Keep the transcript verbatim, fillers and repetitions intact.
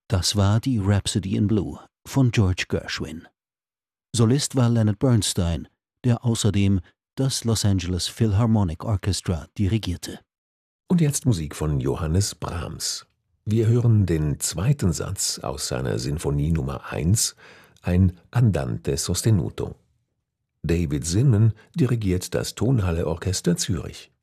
Das war die Rhapsody in Blue von George Gershwin. Solist war Leonard Bernstein, der außerdem das Los Angeles Philharmonic Orchestra dirigierte. Und jetzt Musik von Johannes Brahms. Wir hören den zweiten Satz aus seiner Sinfonie Nummer eins, ein Andante sostenuto. David Zinman dirigiert das Tonhalle Orchester Zürich.